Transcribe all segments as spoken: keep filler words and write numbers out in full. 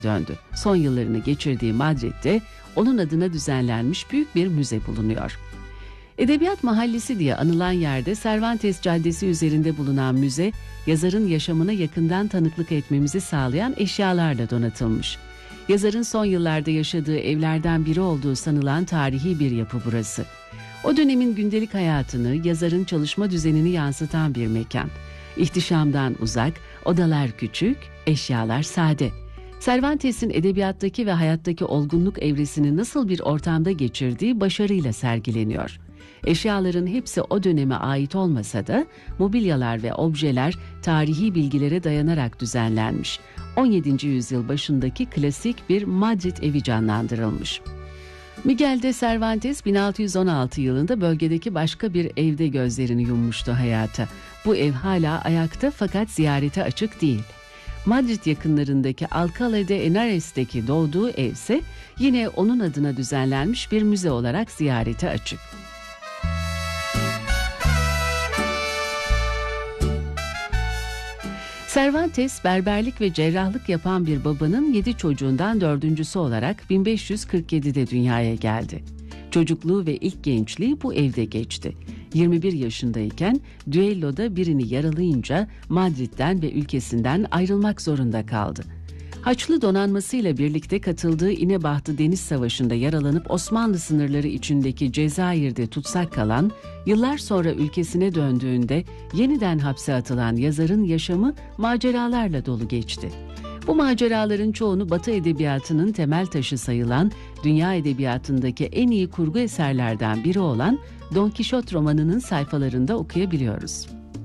döndü. Son yıllarını geçirdiği Madrid'de onun adına düzenlenmiş büyük bir müze bulunuyor. Edebiyat Mahallesi diye anılan yerde Cervantes Caddesi üzerinde bulunan müze, yazarın yaşamına yakından tanıklık etmemizi sağlayan eşyalarla donatılmış. Yazarın son yıllarda yaşadığı evlerden biri olduğu sanılan tarihi bir yapı burası. O dönemin gündelik hayatını, yazarın çalışma düzenini yansıtan bir mekan. İhtişamdan uzak, odalar küçük, eşyalar sade. Cervantes'in edebiyattaki ve hayattaki olgunluk evresini nasıl bir ortamda geçirdiği başarıyla sergileniyor. Eşyaların hepsi o döneme ait olmasa da mobilyalar ve objeler tarihi bilgilere dayanarak düzenlenmiş. on yedinci yüzyıl başındaki klasik bir Madrid evi canlandırılmış. Miguel de Cervantes bin altı yüz on altı yılında bölgedeki başka bir evde gözlerini yummuştu hayata. Bu ev hala ayakta fakat ziyarete açık değil. Madrid yakınlarındaki Alcalá de Henares'teki doğduğu evse yine onun adına düzenlenmiş bir müze olarak ziyarete açık. Cervantes, berberlik ve cerrahlık yapan bir babanın yedi çocuğundan dördüncüsü olarak bin beş yüz kırk yedide dünyaya geldi. Çocukluğu ve ilk gençliği bu evde geçti. yirmi bir yaşındayken düelloda birini yaralayınca Madrid'den ve ülkesinden ayrılmak zorunda kaldı. Haçlı donanmasıyla birlikte katıldığı İnebahtı Deniz Savaşı'nda yaralanıp Osmanlı sınırları içindeki Cezayir'de tutsak kalan, yıllar sonra ülkesine döndüğünde yeniden hapse atılan yazarın yaşamı maceralarla dolu geçti. Bu maceraların çoğunu Batı edebiyatının temel taşı sayılan, dünya edebiyatındaki en iyi kurgu eserlerden biri olan Don Kişot romanının sayfalarında okuyabiliyoruz.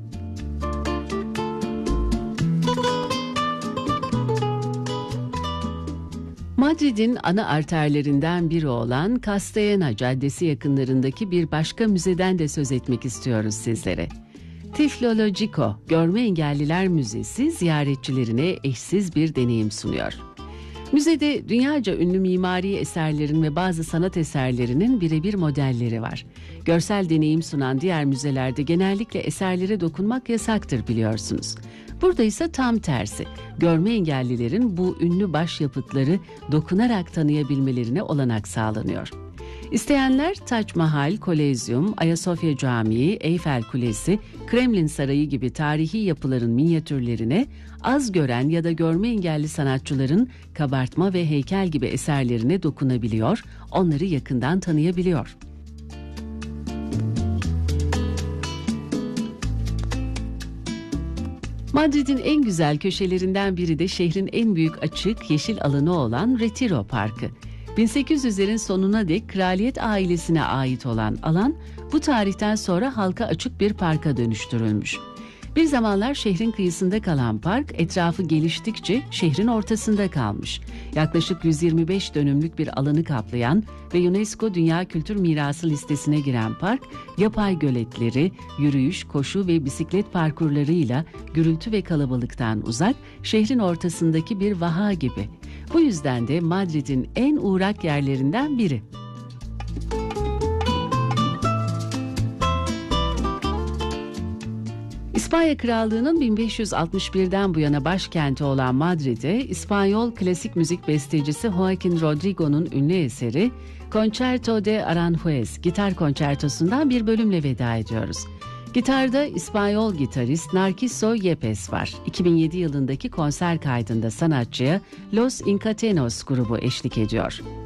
Madrid'in ana arterlerinden biri olan Castellana Caddesi yakınlarındaki bir başka müzeden de söz etmek istiyoruz sizlere. Tiflologico, Görme Engelliler Müzesi ziyaretçilerine eşsiz bir deneyim sunuyor. Müzede dünyaca ünlü mimari eserlerin ve bazı sanat eserlerinin birebir modelleri var. Görsel deneyim sunan diğer müzelerde genellikle eserlere dokunmak yasaktır biliyorsunuz. Burada ise tam tersi. Görme engellilerin bu ünlü başyapıtları dokunarak tanıyabilmelerine olanak sağlanıyor. İsteyenler Taç Mahal, Kolezyum, Ayasofya Camii, Eyfel Kulesi, Kremlin Sarayı gibi tarihi yapıların minyatürlerine, az gören ya da görme engelli sanatçıların kabartma ve heykel gibi eserlerine dokunabiliyor, onları yakından tanıyabiliyor. Madrid'in en güzel köşelerinden biri de şehrin en büyük açık yeşil alanı olan Retiro Parkı. bin sekiz yüzlerin sonuna dek kraliyet ailesine ait olan alan bu tarihten sonra halka açık bir parka dönüştürülmüş. Bir zamanlar şehrin kıyısında kalan park etrafı geliştikçe şehrin ortasında kalmış. Yaklaşık yüz yirmi beş dönümlük bir alanı kaplayan ve UNESCO Dünya Kültür Mirası listesine giren park, yapay göletleri, yürüyüş, koşu ve bisiklet parkurlarıyla gürültü ve kalabalıktan uzak, şehrin ortasındaki bir vaha gibi. Bu yüzden de Madrid'in en uğrak yerlerinden biri. İspanya Krallığı'nın bin beş yüz altmış birden bu yana başkenti olan Madrid'e İspanyol klasik müzik bestecisi Joaquín Rodrigo'nun ünlü eseri Concerto de Aranjuez gitar konçertosundan bir bölümle veda ediyoruz. Gitarda İspanyol gitarist Narciso Yepes var. iki bin yedi yılındaki konser kaydında sanatçıya Los Incatenos grubu eşlik ediyor.